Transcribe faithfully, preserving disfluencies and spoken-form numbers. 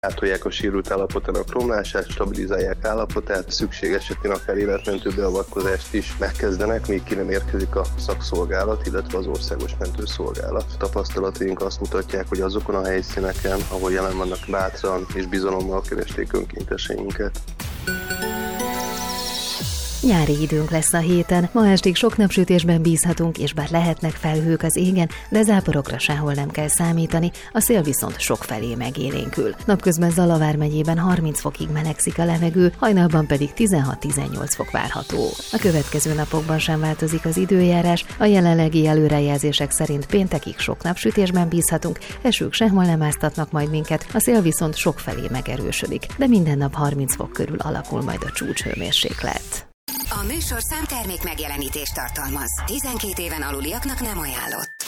Gátolják a sérült állapotának romlását, stabilizálják állapotát, szükség esetén akár életmentő beavatkozást is megkezdenek, még ki nem érkezik a szakszolgálat, illetve az országos mentőszolgálat. Tapasztalataink azt mutatják, hogy azokon a helyszíneken, ahol jelen vannak, bátran és bizalommal keresték önkénteseinket. Nyári időnk lesz a héten, ma estig sok napsütésben bízhatunk, és bár lehetnek felhők az égen, de záporokra sehol nem kell számítani, a szél viszont sokfelé megélénkül. Napközben Zala vármegyében harminc fokig melegszik a levegő, hajnalban pedig tizenhat-tizennyolc fok várható. A következő napokban sem változik az időjárás, a jelenlegi előrejelzések szerint péntekig sok napsütésben bízhatunk, esők sehol nem áztatnak majd minket, a szél viszont sokfelé megerősödik, de minden nap harminc fok körül alakul majd a csúcshőmérséklet. A műsorszám termék megjelenítést tartalmaz. tizenkét éven aluliaknak nem ajánlott.